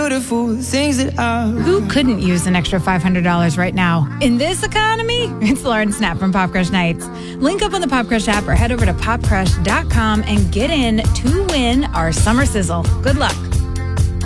Beautiful things that I... Who couldn't use an extra $500 right now? In this economy, it's Lauren Snap from Pop Crush Nights. Link up on the Pop Crush app or head over to popcrush.com and get in to win our summer sizzle. Good luck.